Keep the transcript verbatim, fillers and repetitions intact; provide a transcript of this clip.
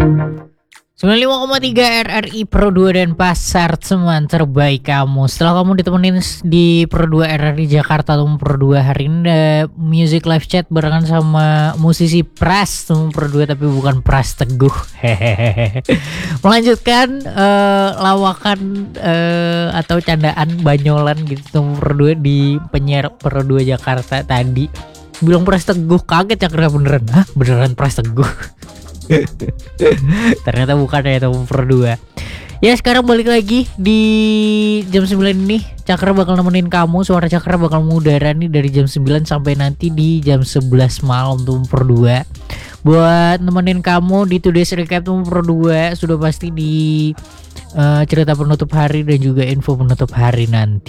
sembilan puluh lima koma tiga R R I Pro dua dan pasar teman terbaik kamu. Setelah kamu ditemenin di Pro dua R R I Jakarta atau Pro dua hari ini ada music live chat barengan sama musisi Pras teman Pro dua tapi bukan Pras Teguh. Hehehe. Melanjutkan uh, lawakan uh, atau candaan banyolan gitu teman Pro dua di penyiar Pro dua Jakarta tadi. Bilang Pras Teguh, kaget Cakra beneran. Hah, beneran Pras Teguh? Ternyata bukan ya teman Pro dua. Ya sekarang balik lagi di jam sembilan ini Cakra bakal nemenin kamu. Suara Cakra bakal mengudara nih dari jam sembilan sampai nanti di jam sebelas malam teman Pro dua. Buat nemenin kamu di Today's Recap teman Pro dua. Sudah pasti di uh, cerita penutup hari dan juga info penutup hari nanti.